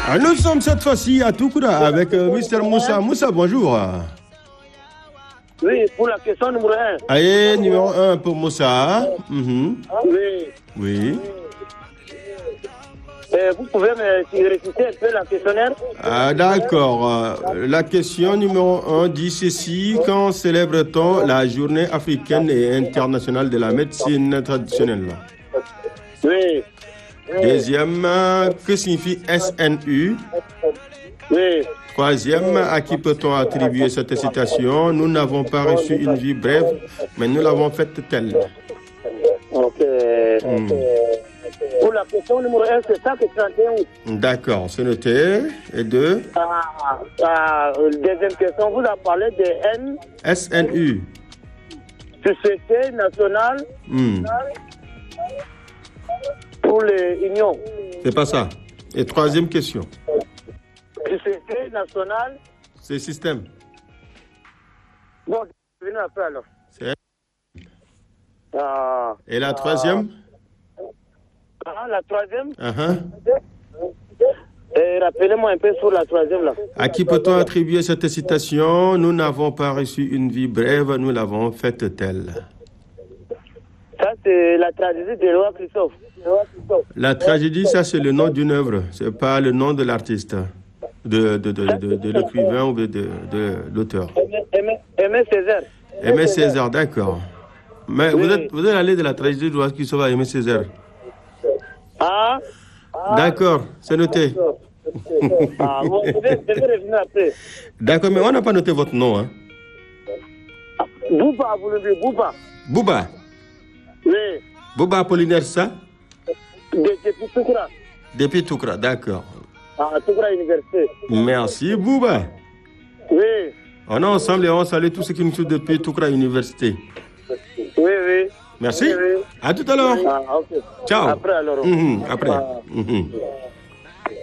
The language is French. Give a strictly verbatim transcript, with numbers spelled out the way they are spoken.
Ah, nous sommes cette fois-ci à Toukoura avec euh, Mister Moussa. Moussa, bonjour. Oui, pour la question numéro un. Allez, numéro un pour Moussa. Mm-hmm. Oui. Oui. Euh, vous pouvez me réciter un peu la questionnaire? Ah, d'accord. Euh, la question numéro un dit ceci. Quand célèbre-t-on la journée africaine et internationale de la médecine traditionnelle? Oui. Deuxième, euh, que signifie S N U? Oui. Troisième, à qui peut-on attribuer cette citation? Nous n'avons pas reçu une vie brève, mais nous l'avons faite telle. Ok. Hmm. Pour la question numéro un, c'est ça que trente et un. D'accord, c'est noté. Et deux? Ah, ah, deuxième question, vous avez parlé de N. S N U. Société nationale Hmm. pour les unions. C'est pas ça. Et troisième question. Société nationale. C'est système. Bon, venez après alors. C'est... Ah, Et la troisième? ah, la troisième. Uh-huh. Et rappelez-moi un peu sur la troisième là. À qui peut-on attribuer cette citation? Nous n'avons pas reçu une vie brève, nous l'avons faite telle. Ça, c'est la tragédie de Roi Christophe. La tragédie, ça, c'est le nom d'une œuvre. C'est pas le nom de l'artiste, de, de, de, de, de l'écrivain ou de, de, de l'auteur. Aimé Césaire. Aimé Césaire, d'accord. Mais oui. vous, êtes, vous êtes allé de la tragédie de Roi Christophe à Aimé Césaire. Ah. D'accord, c'est noté. Ah, vous devez, devez revenir après. D'accord, mais on n'a pas noté votre nom, hein? Bouba, vous le dites, Bouba. Bouba. Oui. Bouba Apollinaire, ça? Depuis Toukoura. Depuis Toukoura, d'accord. Ah, Toukoura Université. Merci, Bouba. Oui. On est ensemble et on salue tous ceux qui nous suivent depuis Toukoura Université. Oui, oui. Merci. Oui, oui. À tout à l'heure. Ah, ok. Ciao. Après alors. Mmh, après. Ah. Mmh.